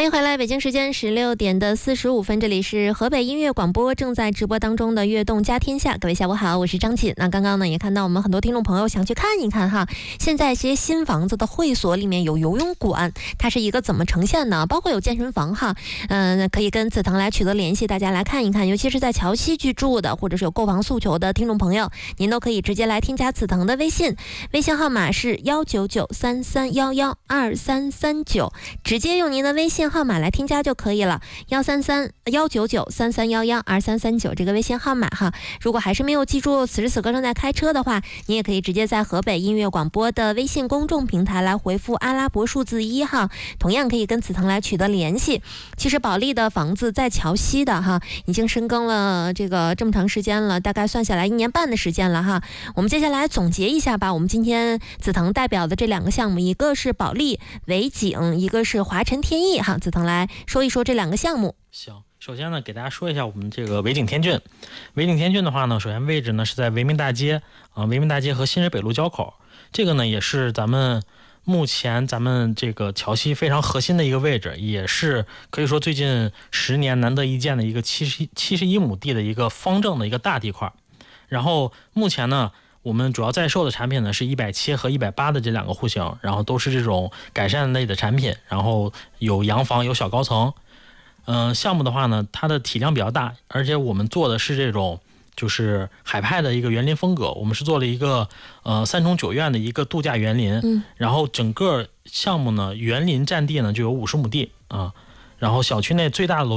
欢迎回来，北京时间16:45，这里是河北音乐广播正在直播当中的悦动家天下。各位下午好，我是张锦。那刚刚呢也看到我们很多听众朋友想去看一看哈，现在一些新房子的会所里面有游泳馆，它是一个怎么呈现呢？包括有健身房哈，可以跟紫藤来取得联系，大家来看一看。尤其是在桥西居住的或者是有购房诉求的听众朋友，您都可以直接来添加紫藤的微信号码是19933112339，直接用您的微信号码来添加就可以了，19933112339这个微信号码哈。如果还是没有记住，此时此刻正在开车的话，你也可以直接在河北音乐广播的微信公众平台来回复阿拉伯数字1哈，同样可以跟紫藤来取得联系。其实保利的房子在桥西的哈，已经深耕了这么长时间了，大概算下来1年半的时间了哈。我们接下来总结一下吧，我们今天紫藤代表的这2个项目，一个是保利维景，一个是华晨天逸哈，紫藤来说一说这2个项目。 行，首先呢，给大家说一下我们这个维景天骏。维景天骏的话呢，首先位置呢是在维明大街维明大街和新水北路交口，这个呢也是目前咱们这个桥西非常核心的一个位置，也是可以说最近10年难得一见的一个71亩地的一个方正的一个大地块。然后目前呢，我们主要在售的产品呢是170和180的这2个户型，然后都是这种改善类的产品，然后有洋房有小高层。项目的话呢，它的体量比较大，而且我们做的是这种就是海派的一个园林风格，我们是做了一个3重9院的一个度假园林，然后整个项目呢园林占地呢就有50亩地然后小区内最大的楼